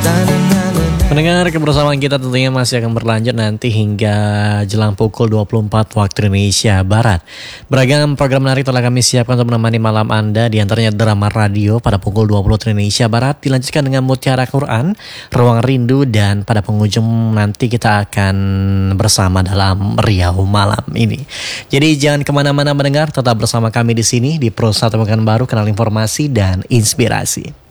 Pendengar, kebersamaan kita tentunya masih akan berlanjut nanti hingga jelang pukul 24 waktu Indonesia Barat. Beragam program menarik telah kami siapkan untuk menemani malam Anda, di antaranya drama radio pada pukul 20 waktu Indonesia Barat, dilanjutkan dengan Mutiara Quran, Ruang Rindu, dan pada penghujung nanti kita akan bersama dalam Riau malam ini. Jadi jangan kemana-mana mendengar, tetap bersama kami di sini di Pro 1 Pekanbaru, kanal informasi dan inspirasi.